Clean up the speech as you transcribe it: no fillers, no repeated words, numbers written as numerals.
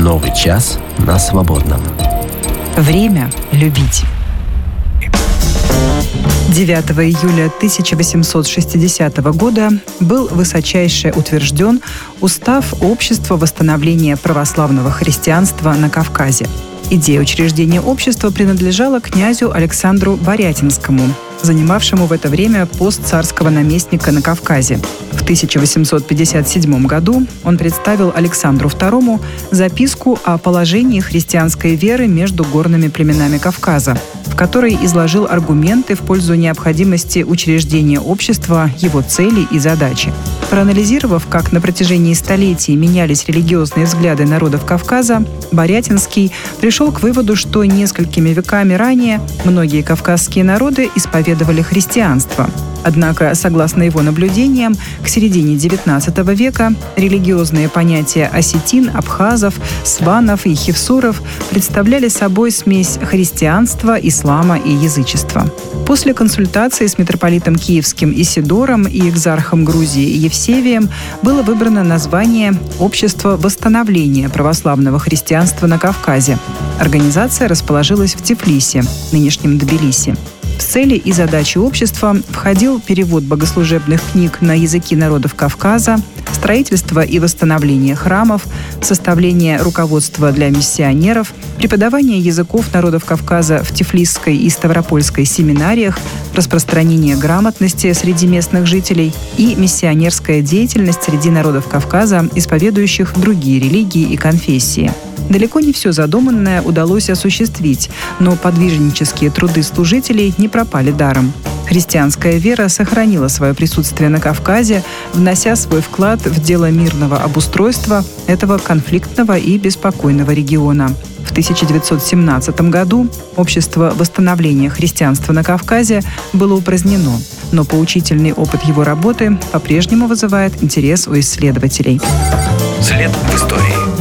Новый час на свободном. Время любить. 9 июля 1860 года был высочайше утвержден Устав Общества восстановления православного христианства на Кавказе. Идея учреждения общества принадлежала князю Александру Борятинскому, занимавшему в это время пост царского наместника на Кавказе. В 1857 году он представил Александру II записку о положении христианской веры между горными племенами Кавказа, в которой изложил аргументы в пользу необходимости учреждения общества, его цели и задачи. Проанализировав, как на протяжении столетий менялись религиозные взгляды народов Кавказа, Борятинский пришел к выводу, что несколькими веками ранее многие кавказские народы исповедовали христианство. Однако, согласно его наблюдениям, к середине XIX века религиозные понятия осетин, абхазов, сванов и хевсуров представляли собой смесь христианства, ислама и язычества. После консультации с митрополитом Киевским Исидором и экзархом Грузии Евсевием было выбрано название «Общество восстановления православного христианства на Кавказе». Организация расположилась в Тифлисе, нынешнем Тбилиси. В цели и задачи общества входил перевод богослужебных книг на языки народов Кавказа, строительство и восстановление храмов, составление руководства для миссионеров, преподавание языков народов Кавказа в Тифлисской и Ставропольской семинариях, распространение грамотности среди местных жителей и миссионерская деятельность среди народов Кавказа, исповедующих другие религии и конфессии. Далеко не все задуманное удалось осуществить, но подвижнические труды служителей не пропали даром. Христианская вера сохранила свое присутствие на Кавказе, внося свой вклад в дело мирного обустройства этого конфликтного и беспокойного региона. В 1917 году Общество восстановления христианства на Кавказе было упразднено, но поучительный опыт его работы по-прежнему вызывает интерес у исследователей. След в истории.